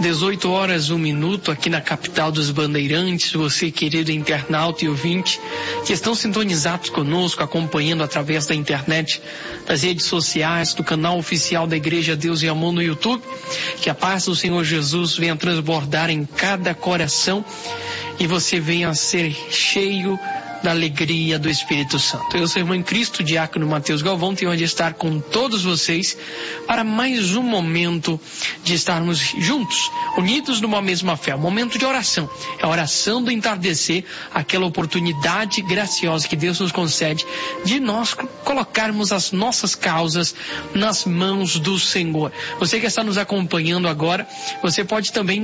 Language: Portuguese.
18h01 aqui na capital dos Bandeirantes. Você, querido internauta e ouvinte, que estão sintonizados conosco, acompanhando através da internet, das redes sociais, do canal oficial da Igreja Deus e Amor no YouTube. Que a paz do Senhor Jesus venha transbordar em cada coração e você venha a ser cheio da alegria do Espírito Santo. Eu sou o irmão em Cristo, diácono Mateus Galvão, tenho onde estar com todos vocês para mais um momento de estarmos juntos, unidos numa mesma fé, um momento de oração. É a oração do entardecer, aquela oportunidade graciosa que Deus nos concede de nós colocarmos as nossas causas nas mãos do Senhor. Você que está nos acompanhando agora, você pode também